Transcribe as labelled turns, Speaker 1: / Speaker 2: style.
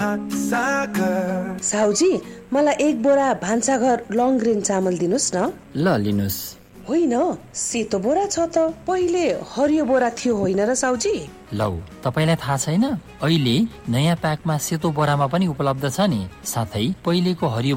Speaker 1: साहुजी, मलाई 1 बोरा भान्साघर long grain चामल दिनुस् न।
Speaker 2: ल लिनुस्।
Speaker 1: होइन, सेतो बोरा छ त, पहिले हरियो बोरा थियो होइन र साहुजी?
Speaker 2: लौ, तपाईलाई थाहा छैन? अहिले नयाँ प्याकमा सेतो बोरामा पनि उपलब्ध छ नि, साथै पहिलेको हरियो